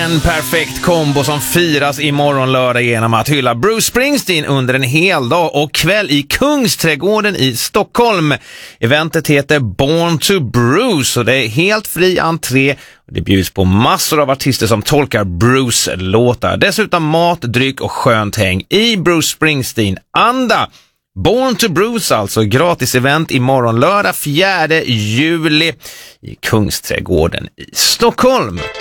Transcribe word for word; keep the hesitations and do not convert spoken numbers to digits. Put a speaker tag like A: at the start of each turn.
A: En perfekt kombo som firas imorgon lördag genom att hylla Bruce Springsteen under en hel dag och kväll i Kungsträdgården i Stockholm. Eventet heter Born to Bruce och det är helt fri entré. Det bjuds på massor av artister som tolkar Bruce-låtar. Dessutom mat, dryck och skönt häng i Bruce Springsteen-anda. Born to Bruce alltså, gratis event imorgon lördag fjärde juli i Kungsträdgården i Stockholm.